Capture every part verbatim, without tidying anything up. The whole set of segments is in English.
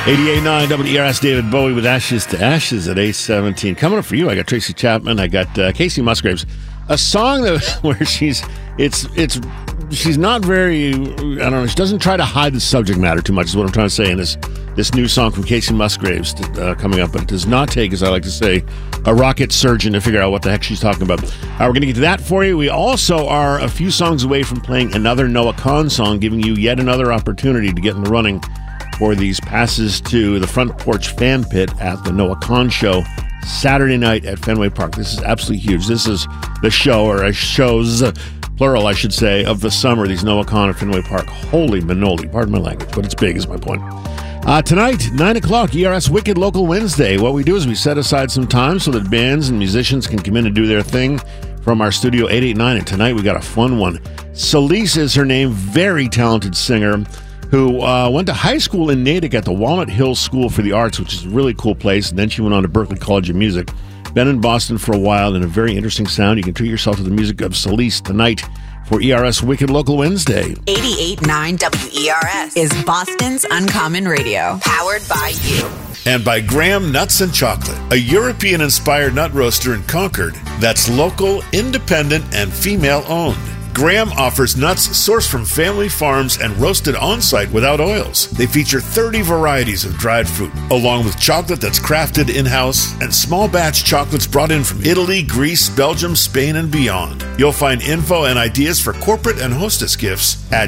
eighty-eight point nine W E R S, David Bowie with Ashes to Ashes at eight seventeen. Coming up for you, I got Tracy Chapman, I got uh, Casey Musgraves. A song that where she's, it's, it's, she's not very, I don't know, she doesn't try to hide the subject matter too much is what I'm trying to say in this, this new song from Casey Musgraves uh, coming up, but it does not take, as I like to say, a rocket surgeon to figure out what the heck she's talking about. Uh, we're going to get to that for you. We also are a few songs away from playing another Noah Kahan song, giving you yet another opportunity to get in the running for these passes to the Front Porch Fan Pit at the Noah Kahan Show Saturday night at Fenway Park. This is absolutely huge. This is the show, or shows, plural, I should say, of the summer, these Noah Kahan at Fenway Park. Holy manoli, pardon my language, but it's big is my point. Uh, tonight, nine o'clock, E R S Wicked Local Wednesday. What we do is we set aside some time so that bands and musicians can come in and do their thing from our studio eight eighty-nine, and tonight we got a fun one. Celise is her name, very talented singer, who uh, went to high school in Natick at the Walnut Hills School for the Arts, which is a really cool place, and then she went on to Berklee College of Music. Been in Boston for a while, and a very interesting sound. You can treat yourself to the music of Celise tonight for E R S Wicked Local Wednesday. eighty-eight point nine W E R S is Boston's Uncommon Radio, powered by you. And by Graham Nuts and Chocolate, a European-inspired nut roaster in Concord that's local, independent, and female-owned. Graham offers nuts sourced from family farms and roasted on-site without oils. They feature thirty varieties of dried fruit, along with chocolate that's crafted in-house and small batch chocolates brought in from Italy, Greece, Belgium, Spain, and beyond. You'll find info and ideas for corporate and hostess gifts at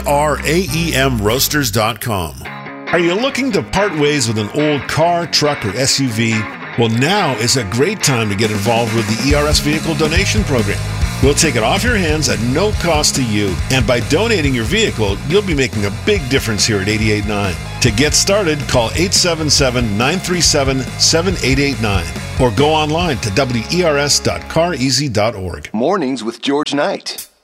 graem roasters dot com. Are you looking to part ways with an old car, truck, or S U V? Well, now is a great time to get involved with the E R S Vehicle Donation Program. We'll take it off your hands at no cost to you. And by donating your vehicle, you'll be making a big difference here at eighty-eight point nine. To get started, call eight seven seven, nine three seven, seven eight eight nine or go online to W E R S dot car easy dot org. Mornings with George Knight.